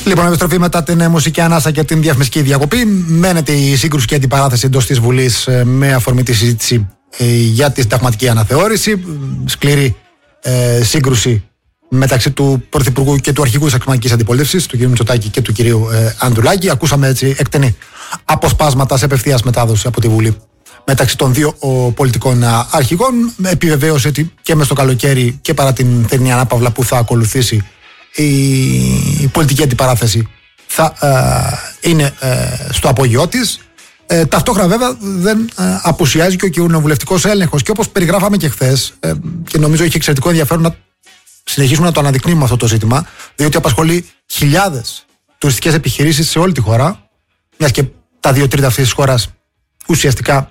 Λοιπόν, επιστροφή μετά την μουσική ανάσα και την διαφημιστική διακοπή. Μένεται η σύγκρουση και αντιπαράθεση εντός της Βουλής με αφορμή τη συζήτηση για τη συνταγματική αναθεώρηση. Σκληρή σύγκρουση μεταξύ του Πρωθυπουργού και του αρχηγού της Αξιωματικής Αντιπολίτευσης, του κ. Μητσοτάκη και του κ. Ανδρουλάκη. Ακούσαμε έτσι εκτενή αποσπάσματα σε απευθείας μετάδοση από τη Βουλή μεταξύ των δύο πολιτικών αρχηγών. Επιβεβαίωσε ότι και μες στο καλοκαίρι και παρά την θερινή ανάπαυλα που θα ακολουθήσει, η πολιτική αντιπαράθεση θα είναι στο απόγειό της. Ταυτόχρονα βέβαια δεν απουσιάζει και ο κοινοβουλευτικός έλεγχος, και όπως περιγράφαμε και χθες, και νομίζω έχει εξαιρετικό ενδιαφέρον να συνεχίσουμε να το αναδεικνύουμε αυτό το ζήτημα, διότι απασχολεί χιλιάδες τουριστικές επιχειρήσεις σε όλη τη χώρα, μιας και τα 2/3 αυτής της χώρας ουσιαστικά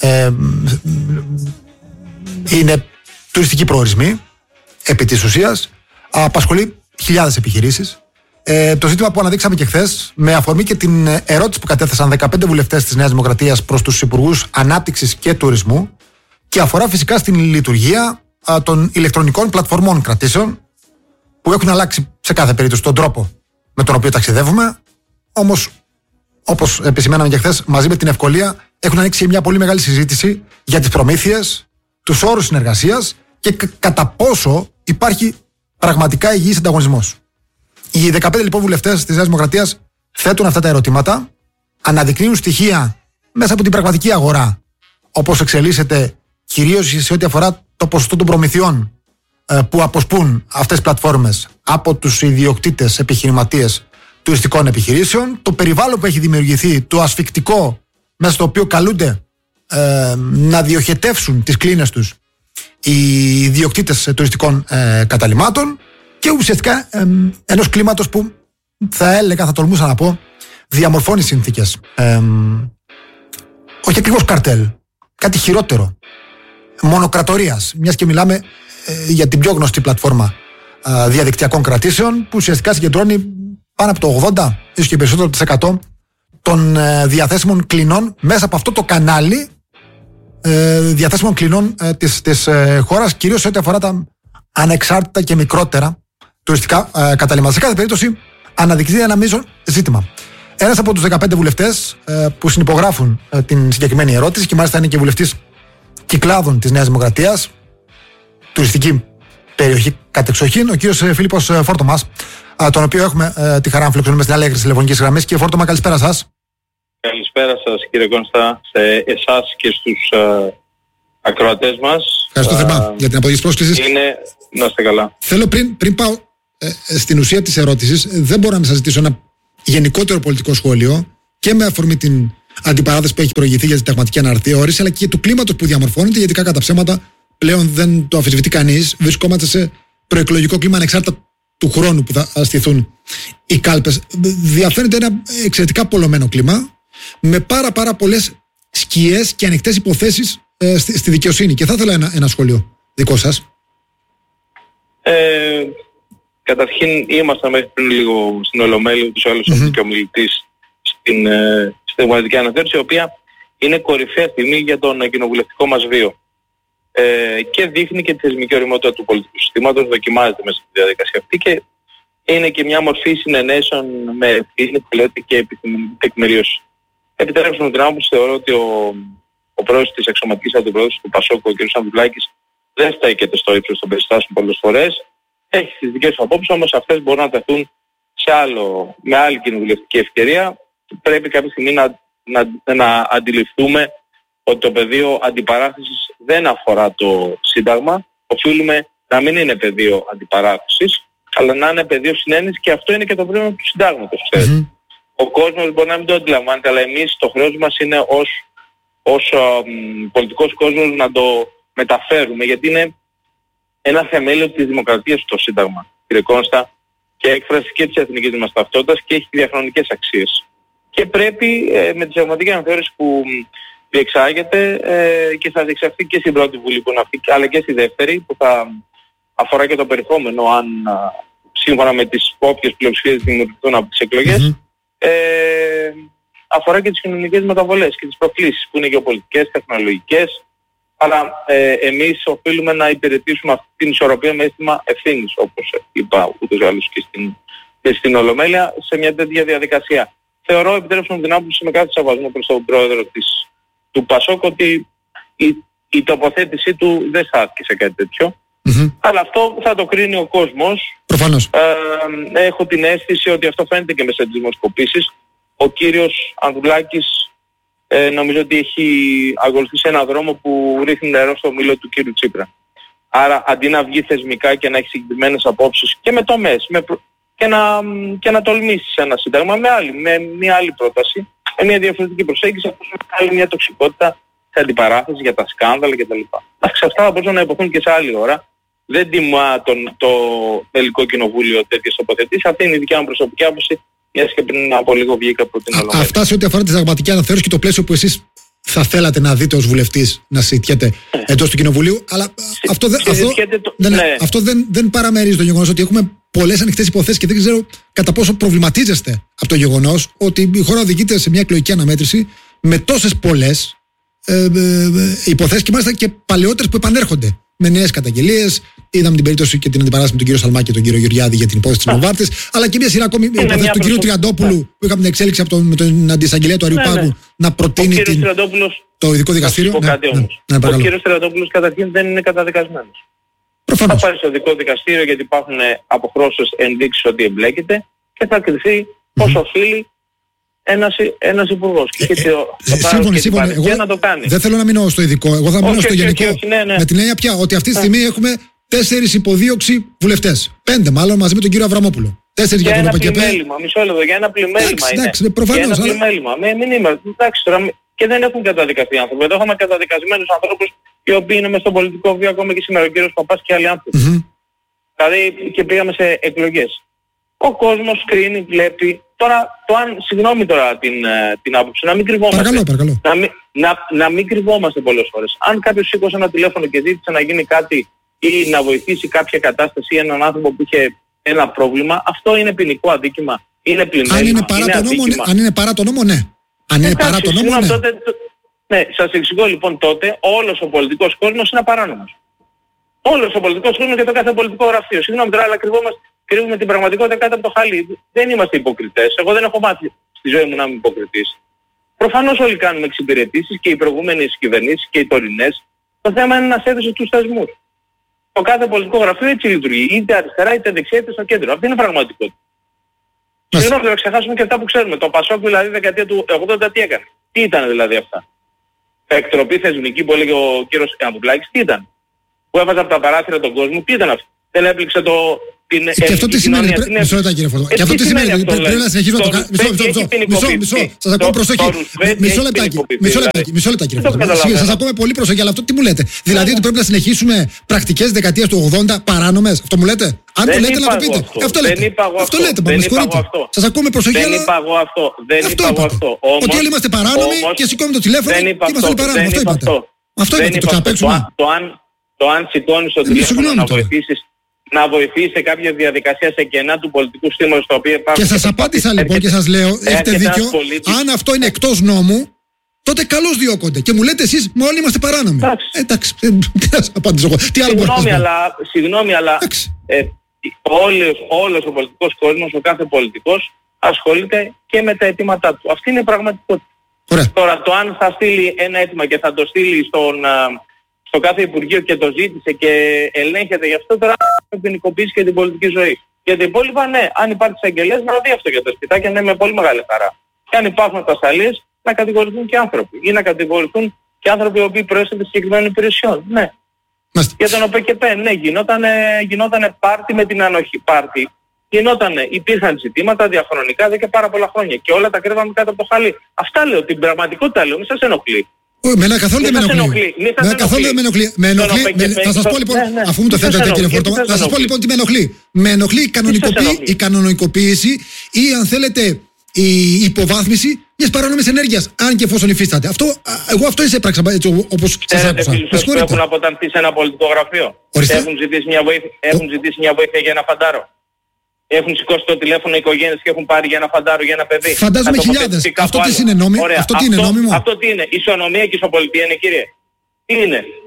είναι τουριστικοί προορισμοί επί της ουσίας. Απασχολεί χιλιάδες επιχειρήσεις. Το ζήτημα που αναδείξαμε και χθες, με αφορμή και την ερώτηση που κατέθεσαν 15 βουλευτές της Νέας Δημοκρατίας προς τους Υπουργούς Ανάπτυξης και Τουρισμού, και αφορά φυσικά στην λειτουργία των ηλεκτρονικών πλατφορμών κρατήσεων, που έχουν αλλάξει σε κάθε περίπτωση τον τρόπο με τον οποίο ταξιδεύουμε. Όμως, όπως επισημαίναμε και χθες, μαζί με την ευκολία έχουν ανοίξει μια πολύ μεγάλη συζήτηση για τις προμήθειες, τους όρους συνεργασίας και κατά πόσο υπάρχει πραγματικά υγιής ανταγωνισμός. Οι 15 λοιπόν βουλευτές της Νέας Δημοκρατίας θέτουν αυτά τα ερωτήματα, αναδεικνύουν στοιχεία μέσα από την πραγματική αγορά, όπως εξελίσσεται, κυρίως σε ό,τι αφορά το ποσοστό των προμηθειών που αποσπούν αυτές τις πλατφόρμες από τους ιδιοκτήτες επιχειρηματίες τουριστικών επιχειρήσεων, το περιβάλλον που έχει δημιουργηθεί, το ασφικτικό μέσα στο οποίο καλούνται να διοχετεύσουν τις κλίνες τους οι ιδιοκτήτες τουριστικών καταλυμάτων, και ουσιαστικά ενός κλίματος που θα τολμούσα να πω, διαμορφώνει συνθήκες όχι ακριβώς καρτέλ, κάτι χειρότερο, μονοκρατορίας, μιας και μιλάμε για την πιο γνωστή πλατφόρμα διαδικτυακών κρατήσεων, που ουσιαστικά συγκεντρώνει πάνω από το 80, ίσως και περισσότερο της 100 των διαθέσιμων κλινών μέσα από αυτό το κανάλι διαθέσιμων κλινών της χώρας, κυρίως σε ό,τι αφορά τα ανεξάρτητα και μικρότερα τουριστικά καταλυμματα. Σε κάθε περίπτωση αναδεικνύει ένα μείζον ζήτημα. Ένας από τους 15 βουλευτές που συνυπογράφουν την συγκεκριμένη ερώτηση, και μάλιστα είναι και βουλευτής Κυκλάδων της Νέας Δημοκρατίας, τουριστική περιοχή κατεξοχήν, ο κύριος Φίλιππος Φόρτομας, τον οποίο έχουμε τη χαρά να φιλοξενούμε στην άλλη άκρη της τηλεφωνικής γραμμής. Κύριε Φόρτομα, καλησπέρα σας. Καλησπέρα σας κύριε Κόνστα, σε εσάς και στους ακροατές μας. Ευχαριστώ θερμά για την αποδοχή της πρόσκλησης. Να είστε καλά. Θέλω πριν πάω στην ουσία της ερώτησης, δεν μπορώ να σας ζητήσω ένα γενικότερο πολιτικό σχόλιο και με αφορμή την αντιπαράθεση που έχει προηγηθεί για τη συνταγματική αναθεώρηση, αλλά και του κλίματος που διαμορφώνεται, γιατί κατά ψέματα πλέον δεν το αμφισβητεί κανείς. Βρισκόμαστε σε προεκλογικό κλίμα ανεξάρτητα του χρόνου που θα στηθούν οι κάλπες. Διαφαίνεται ένα εξαιρετικά πολλωμένο κλίμα, με πάρα πολλές σκιές και ανοιχτές υποθέσεις στη δικαιοσύνη. Και θα ήθελα ένα σχόλιο δικό σας. Καταρχήν ήμασταν μέχρι πριν λίγο στην Ολομέλεια, τους άλλους και ο μιλητής στην συνταγματική αναθεώρηση, η οποία είναι κορυφαία στιγμή για τον κοινοβουλευτικό μας βίο. Και δείχνει και τη θεσμική ωριμότητα του πολιτικού συστήματος, δοκιμάζεται μέσα στη διαδικασία αυτή, και είναι και μια μορφή συνενέσεων με ευθύνη, πλέον και επιστημονική τεκμηρίωση. Επιτρέψτε μου την άποψη, θεωρώ ότι ο πρόεδρος της Αξιωματικής Αντιπολίτευσης του ΠΑΣΟΚ, ο κ. Ανδρουλάκης, δεν στέκεται στο ύψος των περιστάσεων πολλές φορές. Έχει τις δικές του απόψεις, όμως αυτές μπορούν να τεθούν με άλλη κοινοβουλευτική ευκαιρία. Πρέπει κάποια στιγμή να αντιληφθούμε ότι το πεδίο αντιπαράθεσης δεν αφορά το Σύνταγμα. Οφείλουμε να μην είναι πεδίο αντιπαράθεσης, αλλά να είναι πεδίο συνένεσης, και αυτό είναι και το πρόβλημα του Συντάγματος. Ο κόσμος μπορεί να μην το αντιλαμβάνεται, αλλά εμείς το χρέος μας είναι ως πολιτικός κόσμος να το μεταφέρουμε, γιατί είναι ένα θεμέλιο της δημοκρατίας το Σύνταγμα, κύριε Κόνστα, και έκφραση και της εθνικής μας ταυτότητας, και έχει διαχρονικές αξίες. Και πρέπει με τη συνταγματική αναθεώρηση που διεξάγεται και θα διεξαχθεί και στην πρώτη Βουλή που είναι αυτή, αλλά και στη δεύτερη, που θα αφορά και το περιεχόμενο, αν σύμφωνα με τις όποιες πλειοψηφίες δημιουργηθούν από τις εκλογές, αφορά και τις κοινωνικές μεταβολές και τις προκλήσεις που είναι γεωπολιτικές, τεχνολογικές, αλλά εμείς οφείλουμε να υπηρετήσουμε αυτή την ισορροπία με αίσθημα ευθύνης, όπως είπα ούτως ή άλλως και στην στην Ολομέλεια σε μια τέτοια διαδικασία. Θεωρώ, επιτρέψτε μου την άποψη με κάθε σεβασμό προς τον πρόεδρο του ΠΑΣΟΚ, ότι η τοποθέτησή του δεν στάθηκε σε κάτι τέτοιο. Αλλά αυτό θα το κρίνει ο κόσμος. Προφανώς. Έχω την αίσθηση ότι αυτό φαίνεται και μέσα στις δημοσκοπήσεις. Ο κύριος Ανδρουλάκης νομίζω ότι έχει ακολουθήσει έναν δρόμο που ρίχνει νερό στο μήλο του κύριου Τσίπρα. Άρα αντί να βγει θεσμικά και να έχει συγκεκριμένες απόψεις και με τομές και να τολμήσει σε ένα σύνταγμα με μια άλλη πρόταση, με μια διαφορετική προσέγγιση, όπως με μια τοξικότητα σε αντιπαράθεση για τα σκάνδαλα κτλ. Αυτά θα μπορούσαν να υποθούν και σε άλλη ώρα. Δεν τιμά το Ελληνικό Κοινοβούλιο τέτοιες τοποθετήσεις. Αυτή είναι η δικιά μου προσωπική άποψη, μιας και πριν από λίγο βγήκα από την Ολομέλεια. Αυτά σε ό,τι αφορά τη συνταγματική αναθεώρηση και το πλαίσιο που εσείς θα θέλατε να δείτε ως βουλευτής να συζητιέται εντός του Κοινοβουλίου. Αλλά αυτό δεν παραμερίζει το γεγονός ότι έχουμε πολλές ανοιχτές υποθέσεις και δεν ξέρω κατά πόσο προβληματίζεστε από το γεγονός ότι η χώρα οδηγείται σε μια εκλογική αναμέτρηση με τόσες πολλές υποθέσεις και μάλιστα και παλαιότερες που επανέρχονται με νέες καταγγελίες. Είδαμε την περίπτωση και την αντιπαράσταση με τον κύριο Σαλμάκη και τον κύριο Γεωργιάδη για την υπόθεση της Νοβάρτης, αλλά και μια σειρά ακόμη υποθέσεις του κύριου Τριαντόπουλου που είχαμε την εξέλιξη με την αντισαγγελία του Αριού Πάγου να προτείνει το ειδικό δικαστήριο. Ο κύριος Τριαντόπουλος καταρχήν δεν είναι καταδικασμένος. Προφανώς. Θα πάει στο ειδικό δικαστήριο γιατί υπάρχουν αποχρώσεις ενδείξεις ότι εμπλέκεται και θα κριθεί ως οφείλει ένας υπουργός. Σύμφωνα. Εγώ να το κάνει. Δεν θέλω να μείνω στο ειδικό. Εγώ θα μείνω στο γενικό. Με την έννοια πια ότι αυτή τη στιγμή έχουμε 4 υποδίωξη βουλευτές. 5 μάλλον μαζί με τον κύριο Αβραμόπουλο. 4 για τον ΕΠΚΕ. Μισό λεπτό, για ένα πλημέλημα είναι. Προφανώς. Για ένα πλημέλημα. Μην είμαστε. Εντάξει τώρα. Και δεν έχουν καταδικαστεί άνθρωποι. Εδώ έχουμε καταδικασμένους ανθρώπους οι οποίοι είναι μες στον πολιτικό βίο ακόμα και σήμερα, ο κύριος Παπάς και άλλοι άνθρωποι. Δηλαδή και πήγαμε σε εκλογές. Ο κόσμος κρίνει, βλέπει. Τώρα, συγγνώμη τώρα την άποψη, να μην κρυβόμαστε. Παρακαλώ. Να μην κρυβόμαστε πολλές φορές. Αν κάποιος σήκωσε ένα τηλέφωνο και ζήτησε να γίνει κάτι ή να βοηθήσει κάποια κατάσταση ή έναν άνθρωπο που είχε ένα πρόβλημα, αυτό είναι ποινικό αδίκημα. Είναι πλημέλημα. Αν είναι παρά το νόμο, ναι. Αν είναι παρά το νόμο, ναι. Ναι, σας εξηγώ λοιπόν τότε, όλος ο πολιτικός κόσμος είναι απαράνομος. Όλος ο πολιτικός κόσμος και το κάθε πολιτικό γραφείο. Συγγνώμη τώρα, αλλά κρύβουμε την πραγματικότητα κάτω από το χαλί. Δεν είμαστε υποκριτές. Εγώ δεν έχω μάθει στη ζωή μου να είμαι υποκριτής. Προφανώς όλοι κάνουμε εξυπηρετήσεις και οι προηγούμενες κυβερνήσεις και οι τωρινές. Το θέμα είναι να σέβεσαι τους θεσμούς. Το κάθε πολιτικό γραφείο έτσι λειτουργεί. Είτε αριστερά, είτε δεξιά, είτε στο κέντρο. Αυτή είναι η πραγματικότητα. Συγγνώμη, θα ξεχάσουμε και αυτά που ξέρουμε. Το ΠΑΣΟΚ δηλαδή δεκαετία του 80 τι έκανε. Τι ήταν δηλαδή αυτά. Εκτροπή θεσμική που έλεγε ο κύριος Ανδρουλάκης, τι ήταν. Που έβαζε από τα παράθυρα τον κόσμο, τι ήταν αυτό. Δεν έπληξε την και αυτό τι σημαίνει, μισό λεπτά κύριε Φορτώ. Και αυτό τι σημαίνει, πρέπει να συνεχίσουμε να το κάνουμε. Μισό, σας ακούω προσοχή. Μισό λεπτά κύριε Φορτώ. Σας ακούω με πολύ προσοχή, αλλά αυτό τι μου λέτε. Δηλαδή ότι πρέπει να συνεχίσουμε πρακτικές δεκαετίας του 80 παράνομες, αυτό μου λέτε. Αν το λέτε να το πείτε. Αυτό λέτε, με συγχωρείτε. Σας ακούω με προσοχή, αλλά αυτό είπατε. Ότι όλοι είμαστε παράνομοι και σηκώνουμε το τηλέφωνο και είμαστε όλοι παράνομοι. Αυτό είπατε. Αυτό είπατε, το ξαναπέξουμε. Το αν σηκώνεις το τηλέφωνο να βοηθήσει σε κάποια διαδικασία σε κενά του πολιτικού στήματος τα οποία υπάρχουν. Και σας απάντησα λοιπόν και σας λέω, έχετε δίκιο, αν αυτό είναι εκτός νόμου, τότε καλώς διώκονται. Και μου λέτε εσείς, μα όλοι είμαστε παράνομοι. Εντάξει, τι να σας απαντήσω εγώ. Τι άλλο μπορώ να σας πω. Συγγνώμη, αλλά όλος ο πολιτικός κόσμος, ο κάθε πολιτικός, ασχολείται και με τα αιτήματά του. Αυτή είναι η πραγματικότητα. Τώρα το αν θα στείλει ένα αίτημα και θα το στείλει στο κάθε Υπουργείο και το ζήτησε και ελέγχεται γι' αυτό, τώρα θα ποινικοποιήσει και την πολιτική ζωή. Για τα υπόλοιπα, ναι, αν υπάρχει εισαγγελέας να δει αυτό για τα σπιτάκια, ναι, με πολύ μεγάλη χαρά. Και αν υπάρχουν ατασταλίες, να κατηγορηθούν και άνθρωποι. Ή να κατηγορηθούν και άνθρωποι οι οποίοι προέρχονται συγκεκριμένων υπηρεσιών. Ναι. Για τον ΟΠΚΕ, ναι, γινότανε πάρτι με την ανοχή. Πάρτι. Υπήρχαν ζητήματα διαχρονικά εδώ και πάρα πολλά χρόνια. Και όλα τα κρύβαμε κάτω από το χαλί. Αυτά λέω, την πραγματικότητα λέω, μην σας ενοχλεί. Εμένα καθόλου δεν με ενοχλεί. Με ενοχλεί. Θα σας πω λοιπόν, αφού μου το θέτετε κύριε Φορτώ, θα σας πω λοιπόν τι με ενοχλεί. Με ενοχλεί η κανονικοποίηση ή αν θέλετε η υποβάθμιση μιας παράνομης ενέργειας, αν και εφόσον υφίσταται. Εγώ αυτό έπραξα έτσι όπως σας άκουσα. Που έχουν αποτανθεί σε ένα πολιτικό γραφείο. Έχουν ζητήσει μια βοήθεια για ένα φαντάρο. Έχουν σηκώσει το τηλέφωνο οι οικογένειες και έχουν πάρει για ένα φαντάρο, για ένα παιδί. Φαντάζομαι χιλιάδες. Αυτό τι είναι νόμιμο. Αυτό τι είναι νόμιμο. Αυτό τι είναι. Ισονομία και ισοπολιτεία είναι, κύριε. Τι είναι.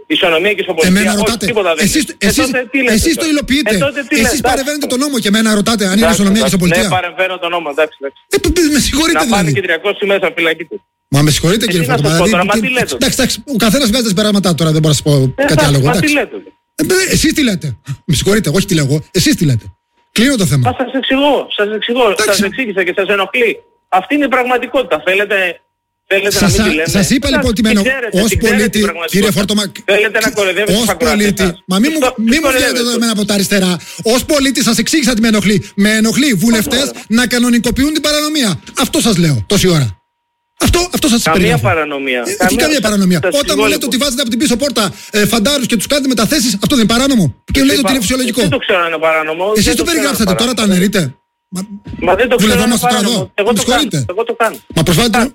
ισονομία και ισοπολιτεία. Όχι, τίποτα δεν είναι. Εσείς το υλοποιείτε. Εσείς παρεμβαίνετε τον νόμο και εμένα ρωτάτε αν είναι ισονομία και ισοπολιτεία. Ναι, παρεμβαίνω τον νόμο, εντάξει. Με συγχωρείτε δηλαδή. Να πάνε δηλαδή. και 300 μέσα φυλακή του. Μα με συγχωρείτε κύριε Φόρτωμα. Εντάξει, ο καθένας βγάζει τα συμπεράσματά τώρα, δεν μπορώ να σας πω κάτι άλλο. Μα τι λέτε. Εσείς τι λέτε. Με συγχωρείτε, όχι τι λέγω. Εσείς τι λέτε. Κλείνω το θέμα. Μα σας εξηγώ. Σας εξήγησα και σας ενοχλεί. Αυτή είναι η πραγματικότητα. Θέλετε να μην τη λέμε. Σας είπα λοιπόν ότι ως πολίτη, κύριε Φόρτωμα, θέλετε να κοροϊδεύετε τους ακροατές σας. Μα μη μου βγαίνετε εδώ εμένα από τα αριστερά. Ως πολίτη σας εξήγησα τι με ενοχλεί. Με ενοχλεί βουλευτές να κανονικοποιούν την παρανομία. Αυτό σας λέω τόση ώρα. Αυτό σας περιγράφω. Καμία παρανομία. Καμία παρανομία. Όταν μου λέτε ότι βάζετε από την πίσω πόρτα φαντάρους και τους κάνετε μεταθέσεις, αυτό δεν είναι παράνομο. Και λέτε ότι είναι φυσιολογικό. Δεν το ξέρω αν είναι παράνομο. Εσείς το περιγράψατε, τώρα τα αναιρείτε. Μα δεν το ξέρω αν είναι παράνομο. Εγώ το κάνω. Μα προσβάλλετε.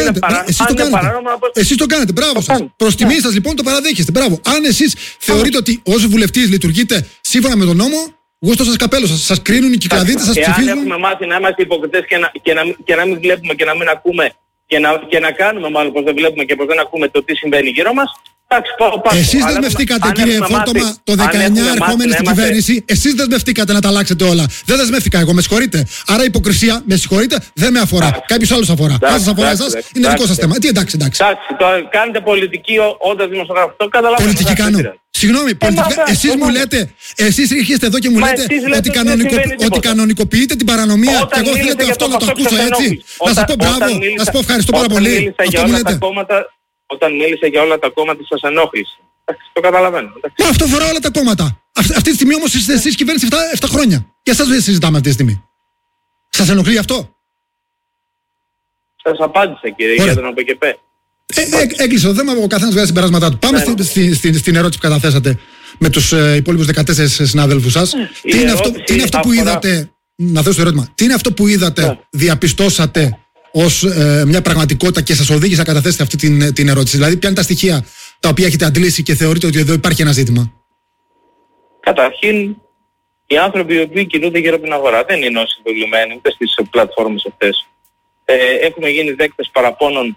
Εσείς το κάνετε. Μπράβο σας. Προς τιμή σας λοιπόν το παραδέχεστε. Μπράβο. Αν εσείς θεωρείτε ότι ως βουλευτής λειτουργείτε σύμφωνα με τον νόμο, γούστο σας καπέλο σας. Σας κρίνουν οι κυκλαδίτες, σας ψηφίζουν. Εάν έχουμε μάθει να είμαστε υποκριτές και να μην βλέπουμε και να μην ακούμε και να κάνουμε μάλλον πως δεν βλέπουμε και πως δεν ακούμε το τι συμβαίνει γύρω μας. Εσείς δεσμευτήκατε κύριε Φόρτωμα το 19 ερχόμενοι στην κυβέρνηση. Εσείς δεσμευτήκατε να τα αλλάξετε όλα. Δεν δεσμεύτηκα εγώ, με συγχωρείτε. Άρα η υποκρισία, με συγχωρείτε, δεν με αφορά. Κάποιος άλλος αφορά. Αν σας αφορά εσάς, είναι δικό σας θέμα. Τι εντάξει. Κάνετε πολιτική όταν δημοσιογράφος. Το καταλαβαίνω. Πολιτική κάνω. Συγγνώμη, εσείς μου λέτε, εσείς ήρχεστε εδώ και μου λέτε ότι κανονικοποιείτε την παρανομία και εγώ θέλετε αυτό να το ακούσω έτσι. Να σας πω μπράβο, να σας πω ευχαριστώ πάρα πολύ. Αυτό μου λέτε. Όταν μίλησε για όλα τα κόμματα σας ενόχλησε. Το καταλαβαίνω. Μα αυτό φορά όλα τα κόμματα. Αυτή τη στιγμή όμως είστε εσείς κυβέρνηση 7 χρόνια. Και εσάς δεν συζητάμε αυτή τη στιγμή. Σας ενοχλεί αυτό? Σας απάντησα κύριε για τον ΟΠΚΠ. Έκλεισε το θέμα, ο καθένας βγάζει συμπεράσματά του. Πάμε στην ερώτηση που καταθέσατε με τους υπόλοιπους 14 συναδέλφους σας. Τι είναι αυτό που είδατε, να θέσω το ερώτημα, τι είναι αυτό που είδατε, διαπιστώσατε ως μια πραγματικότητα και σας οδήγησε να καταθέσετε αυτή την ερώτηση? Δηλαδή, ποια είναι τα στοιχεία τα οποία έχετε αντλήσει και θεωρείτε ότι εδώ υπάρχει ένα ζήτημα? Καταρχήν, οι άνθρωποι οι οποίοι κινούνται γύρω από την αγορά δεν είναι όσοι δουλειμένοι ούτε στις πλατφόρμες αυτές. Έχουμε γίνει δέκτες παραπώνων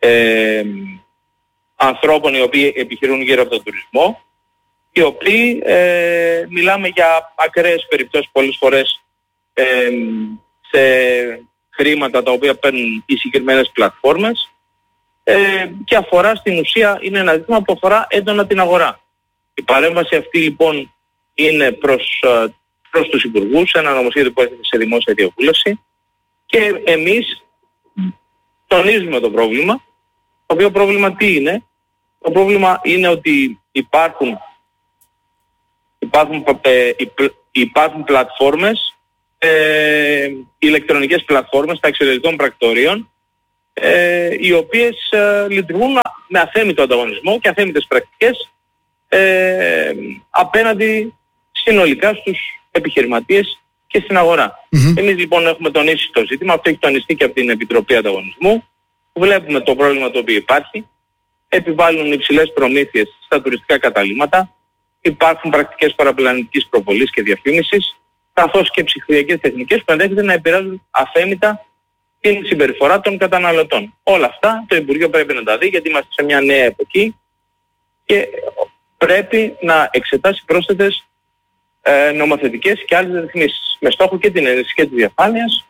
ανθρώπων οι οποίοι επιχειρούν γύρω από τον τουρισμό, οι οποίοι μιλάμε για ακραίες περιπτώσεις πολλές φορές σε χρήματα τα οποία παίρνουν οι συγκεκριμένες πλατφόρμες και αφορά στην ουσία, είναι ένα ζήτημα που αφορά έντονα την αγορά. Η παρέμβαση αυτή λοιπόν είναι προς τους υπουργούς, ένα νομοσχέδιο που έρχεται σε δημόσια διαβούλευση και εμείς τονίζουμε το πρόβλημα. Το οποίο πρόβλημα τι είναι? Το πρόβλημα είναι ότι υπάρχουν πλατφόρμες, ηλεκτρονικές πλατφόρμες ταξιδιωτικών πρακτορείων, οι οποίες λειτουργούν με αθέμητο ανταγωνισμό και αθέμητες πρακτικές απέναντι συνολικά στους επιχειρηματίες και στην αγορά. Εμείς λοιπόν έχουμε τονίσει το ζήτημα, αυτό έχει τονιστεί και από την Επιτροπή Ανταγωνισμού. Βλέπουμε το πρόβλημα το οποίο υπάρχει, επιβάλλουν υψηλές προμήθειες στα τουριστικά καταλύματα, υπάρχουν πρακτικές παραπλανητικής προβολής και διαφήμισης, καθώς και ψηφιακές τεχνικές που ενδέχεται να επηρεάζουν αθέμητα την συμπεριφορά των καταναλωτών. Όλα αυτά το Υπουργείο πρέπει να τα δει, γιατί είμαστε σε μια νέα εποχή και πρέπει να εξετάσει πρόσθετες νομοθετικές και άλλες ρυθμίσεις, με στόχο και την ενίσχυση και της διαφάνειας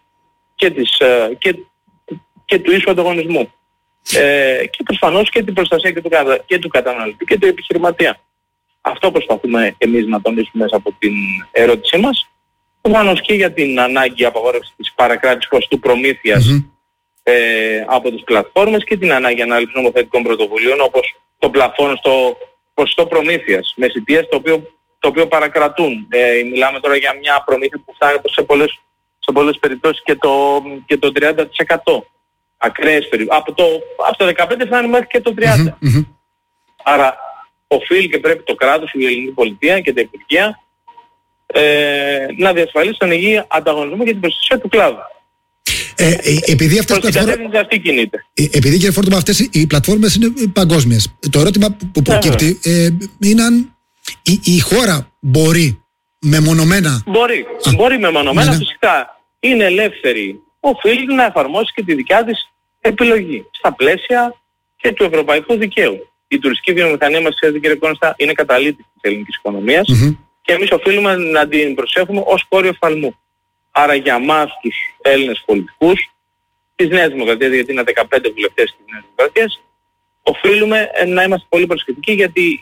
και του ίσου ανταγωνισμού. Και προφανώς και την προστασία και του καταναλωτή και του επιχειρηματία. Αυτό προσπαθούμε εμείς να τονίσουμε μέσα από την ερώτησή μας. Προφανώς και για την ανάγκη απαγόρευσης της παρακράτησης ποσοστού προμήθειας από τις πλατφόρμες και την ανάγκη ανάληψης νομοθετικών πρωτοβουλίων, όπως το πλαφόν στο ποσοστό προμήθειας με εισιτίες το οποίο παρακρατούν. Μιλάμε τώρα για μια προμήθεια που φτάνει σε πολλές περιπτώσεις και το 30%. Ακραίες περιπτώσεις. Από το 15 φτάνει μέχρι και το 30. Άρα οφείλει και πρέπει το κράτος, η ελληνική πολιτεία και τα υπουργεία να διασφαλίσει τον υγιή ανταγωνισμό και την προστασία του κλάδου. Επειδή αυτές επειδή κύριε Φόρτωμα, αυτές οι πλατφόρμες είναι παγκόσμιες, το ερώτημα που προκύπτει είναι αν η χώρα μπορεί μεμονωμένα... Μπορεί μεμονωμένα, φυσικά. Είναι ελεύθερη. Οφείλει να εφαρμόσει και τη δικιά της επιλογή στα πλαίσια και του ευρωπαϊκού δικαίου. η τουριστική βιομηχανία μας, ξέρετε κύριε Κόνστα, είναι καταλήτης της ελληνικής οικονομίας και εμείς οφείλουμε να την προσέχουμε ως κόριο φαλμού. Άρα για μας τους Έλληνες πολιτικούς της Νέας Δημοκρατίας, γιατί είναι 15 βουλευτές της Νέας Δημοκρατίας, οφείλουμε να είμαστε πολύ προσεκτικοί, γιατί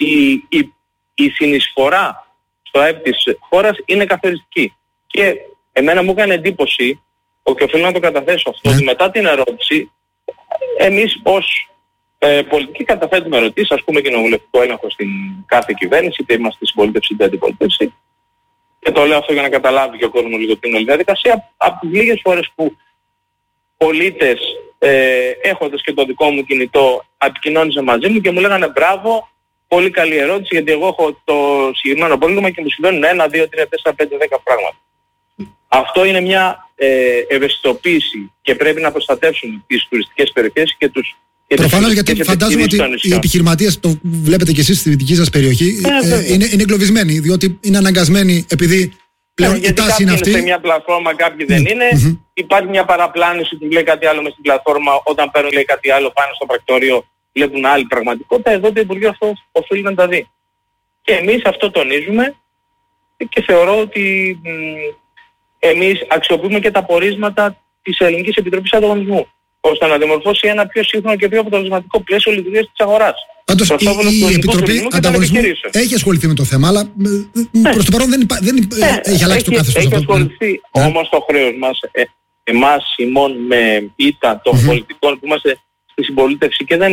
η συνεισφορά στο ΑΕΠ της χώρας είναι καθοριστική. Και εμένα μου έκανε εντύπωση, και οφείλω να το καταθέσω αυτό, ότι μετά την ερώτηση, εμείς ως πολιτικοί καταθέτουμε ερωτήσεις, ας πούμε κοινοβουλευτικό έλεγχο στην κάθε κυβέρνηση, είτε είμαστε συμπολίτευση είτε αντιπολίτευση. Και το λέω αυτό για να καταλάβει και ο κόσμος λίγο την όλη διαδικασία. Από τις λίγες φορές που πολίτες, έχοντας και το δικό μου κινητό, επικοινώνησαν μαζί μου και μου λέγανε μπράβο, πολύ καλή ερώτηση, γιατί εγώ έχω το συγκεκριμένο πρόβλημα και μου συμβαίνουν 1, 2, 3, 4, 5, 10 πράγματα. Αυτό είναι μια ευαισθητοποίηση και πρέπει να προστατεύσουν τις τουριστικές περιοχές και τους... Προφανώς, γιατί φαντάζομαι ότι οι επιχειρηματίες, το βλέπετε και εσείς στη δική σας περιοχή, είναι εγκλωβισμένοι, διότι είναι αναγκασμένοι, επειδή πλέον η τάση είναι αυτή. Είναι σε μια πλατφόρμα, κάποιοι δεν είναι. Υπάρχει μια παραπλάνηση που λέει κάτι άλλο μες στην πλατφόρμα, όταν παίρνουν λέει κάτι άλλο, πάνε στο πρακτορείο, βλέπουν άλλη πραγματικότητα. Εδώ το Υπουργείο αυτό οφείλει να τα δει. Και εμείς αυτό τονίζουμε και θεωρώ ότι εμείς αξιοποιούμε και τα πορίσματα της Ελληνικής Επιτροπής Ανταγωνισμού, ώστε να δημορφώσει ένα πιο σύγχρονο και πιο αποτελεσματικό πλαίσιο λειτουργίας της αγοράς. Πάντως η Επιτροπή Ανταγωνισμού έχει ασχοληθεί με το θέμα, αλλά προς το παρόν δεν έχει αλλάξει το καθεστώς. Έχει ασχοληθεί, όμως το χρέος μας, εμάς ημών με ήττα των πολιτικών που είμαστε στη συμπολίτευση και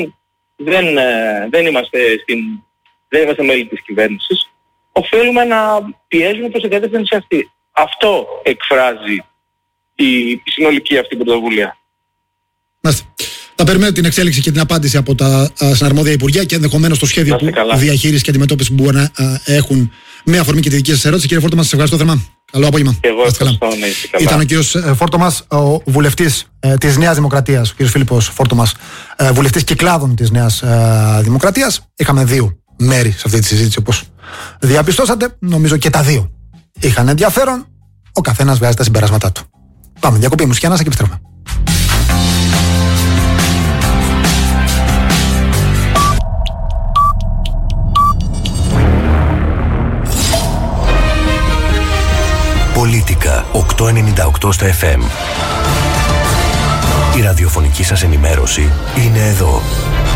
δεν είμαστε μέλη της κυβέρνησης, οφείλουμε να πιέζουμε προς την κατεύθυνση αυτή. Αυτό εκφράζει η συνολική αυτή πρωτοβουλία. Θα περιμένω την εξέλιξη και την απάντηση από τα συναρμόδια Υπουργεία και ενδεχομένως το σχέδιο διαχείρισης και αντιμετώπισης που μπορεί να έχουν με αφορμή και τη δική σας ερώτηση. Κύριε Φόρτωμα, σας ευχαριστώ θερμά. Καλό απόγευμα. Εγώ ευχαριστώ. Ήταν ο κύριος Φόρτωμας, ο βουλευτής της Νέας Δημοκρατίας, ο κύριος Φίλιππος Φόρτωμας, βουλευτής κυκλάδων της Νέας Δημοκρατίας. Είχαμε δύο μέρη σε αυτή τη συζήτηση, όπως διαπιστώσατε. Νομίζω και τα δύο είχαν ενδιαφέρον. Ο καθένας βγάζει τα συμπεράσματά του. Πάμε, διακοπή μουσική ανάσα και επιστρέφουμε. Πολίτικα 898 στα FM. Η ραδιοφωνική σας ενημέρωση είναι εδώ.